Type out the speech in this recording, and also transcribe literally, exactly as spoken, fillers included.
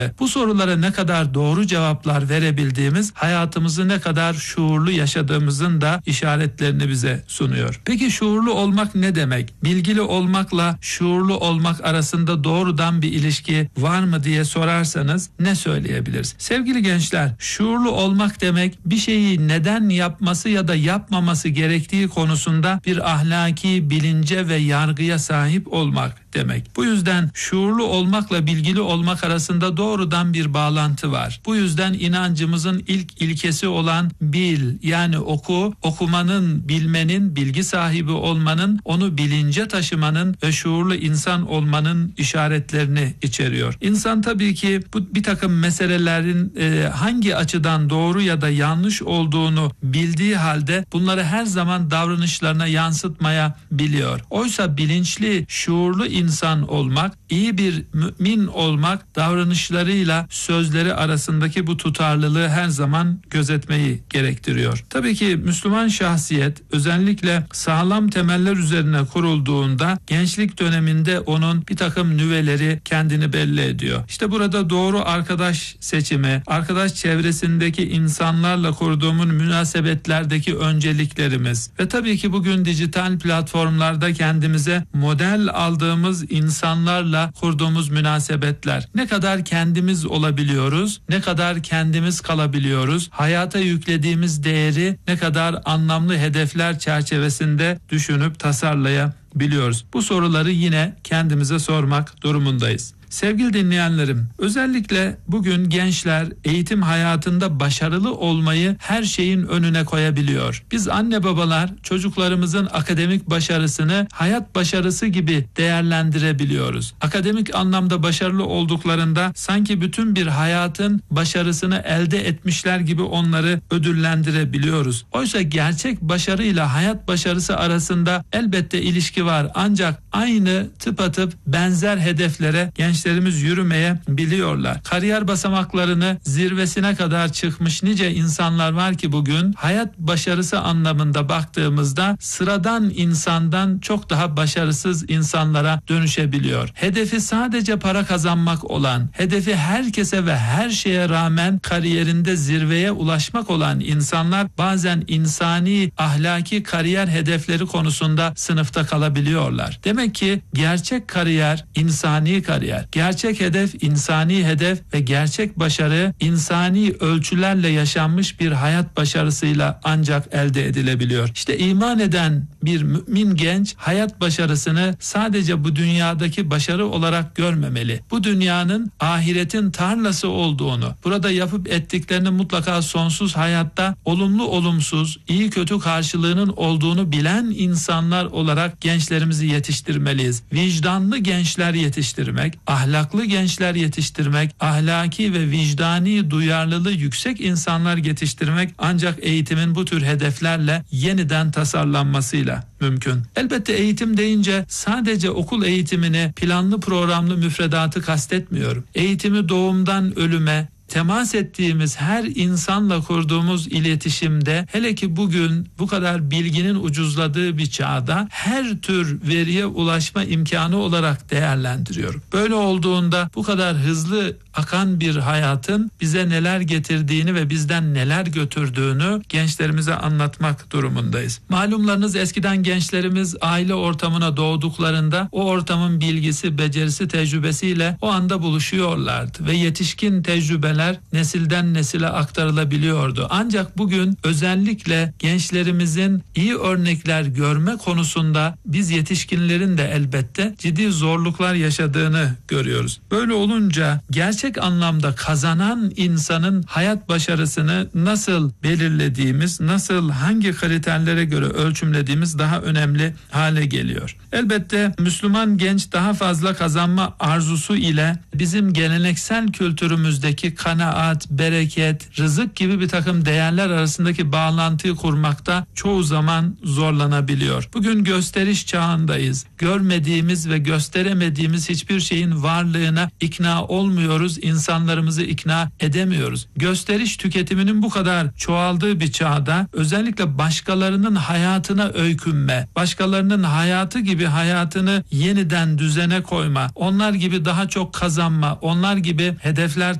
Bu sorulara ne kadar doğru cevaplar verebildiğimiz, hayatımızı ne kadar şuurlu yaşadığımızın da işaretlerini bize sunuyor. Peki şuurlu olmak ne demek? Bilgili olmakla şuurlu olmak arasında doğrudan bir ilişki var mı diye sorarsanız ne söyleyebiliriz? Sevgili gençler, şuurlu olmak demek bir şeyi neden yapması ya da yapmaması gerektiği konusunda bir ahlaki bilince ve yargıya sahip olmak demek. Bu yüzden şuurlu olmakla bilgili olmak arasında doğrudan bir bağlantı var. Bu yüzden inancımızın ilk ilkesi olan bil, yani oku, okumanın, bilmenin, bilgi sahibi olmanın, onu bilince taşımanın ve şuurlu insan olmanın işaretlerini içeriyor. İnsan tabii ki bu bir takım meselelerin e, hangi açıdan doğru ya da yanlış olduğunu bildiği halde bunları her zaman davranışlarına yansıtmaya biliyor. Oysa bilinçli, şuurlu insan olmak, iyi bir mümin olmak, davranışlarıyla sözleri arasındaki bu tutarlılığı her zaman gözetmeyi gerektiriyor. Tabii ki Müslüman şahsiyet özellikle sağlam temeller üzerine kurulduğunda gençlik döneminde onun bir takım nüveleri kendini belli ediyor. İşte burada doğru arkadaş seçimi, arkadaş çevresindeki insanlarla kurduğumuz münasebetlerdeki önceliklerimiz ve tabii ki bugün dijital platformlarda kendimize model aldığımız insanlarla kurduğumuz münasebetler. Ne kadar kendimiz olabiliyoruz, ne kadar kendimiz kalabiliyoruz, hayata yüklediğimiz değeri ne kadar anlamlı hedefler çerçevesinde düşünüp tasarlayabiliyoruz. Bu soruları yine kendimize sormak durumundayız. Sevgili dinleyenlerim, özellikle bugün gençler eğitim hayatında başarılı olmayı her şeyin önüne koyabiliyor. Biz anne babalar çocuklarımızın akademik başarısını hayat başarısı gibi değerlendirebiliyoruz. Akademik anlamda başarılı olduklarında sanki bütün bir hayatın başarısını elde etmişler gibi onları ödüllendirebiliyoruz. Oysa gerçek başarıyla hayat başarısı arasında elbette ilişki var. Ancak aynı tıpatıp benzer hedeflere genç gençlerimiz yürümeye biliyorlar. Kariyer basamaklarını zirvesine kadar çıkmış nice insanlar var ki bugün hayat başarısı anlamında baktığımızda sıradan insandan çok daha başarısız insanlara dönüşebiliyor. Hedefi sadece para kazanmak olan, hedefi herkese ve her şeye rağmen kariyerinde zirveye ulaşmak olan insanlar bazen insani, ahlaki kariyer hedefleri konusunda sınıfta kalabiliyorlar. Demek ki gerçek kariyer insani kariyer. Gerçek hedef insani hedef ve gerçek başarı insani ölçülerle yaşanmış bir hayat başarısıyla ancak elde edilebiliyor. İşte iman eden bir mümin genç hayat başarısını sadece bu dünyadaki başarı olarak görmemeli. Bu dünyanın ahiretin tarlası olduğunu, burada yapıp ettiklerini mutlaka sonsuz hayatta olumlu olumsuz, iyi kötü karşılığının olduğunu bilen insanlar olarak gençlerimizi yetiştirmeliyiz. Vicdanlı gençler yetiştirmek, ahlaklı gençler yetiştirmek, ahlaki ve vicdani duyarlılığı yüksek insanlar yetiştirmek ancak eğitimin bu tür hedeflerle yeniden tasarlanmasıyla mümkün. Elbette eğitim deyince sadece okul eğitimini, planlı programlı müfredatı kastetmiyorum. Eğitimi doğumdan ölüme, temas ettiğimiz her insanla kurduğumuz iletişimde, hele ki bugün bu kadar bilginin ucuzladığı bir çağda her tür veriye ulaşma imkanı olarak değerlendiriyorum. Böyle olduğunda bu kadar hızlı akan bir hayatın bize neler getirdiğini ve bizden neler götürdüğünü gençlerimize anlatmak durumundayız. Malumlarınız eskiden gençlerimiz aile ortamına doğduklarında o ortamın bilgisi, becerisi, tecrübesiyle o anda buluşuyorlardı ve yetişkin tecrübeler nesilden nesile aktarılabiliyordu. Ancak bugün özellikle gençlerimizin iyi örnekler görme konusunda biz yetişkinlerin de elbette ciddi zorluklar yaşadığını görüyoruz. Böyle olunca gerçek anlamda kazanan insanın hayat başarısını nasıl belirlediğimiz, nasıl hangi kriterlere göre ölçümlediğimiz daha önemli hale geliyor. Elbette Müslüman genç daha fazla kazanma arzusu ile bizim geleneksel kültürümüzdeki kanaat, bereket, rızık gibi bir takım değerler arasındaki bağlantıyı kurmakta çoğu zaman zorlanabiliyor. Bugün gösteriş çağındayız. Görmediğimiz ve gösteremediğimiz hiçbir şeyin varlığına ikna olmuyoruz, insanlarımızı ikna edemiyoruz. Gösteriş tüketiminin bu kadar çoğaldığı bir çağda özellikle başkalarının hayatına öykünme, başkalarının hayatı gibi hayatını yeniden düzene koyma, onlar gibi daha çok kazanma, onlar gibi hedefler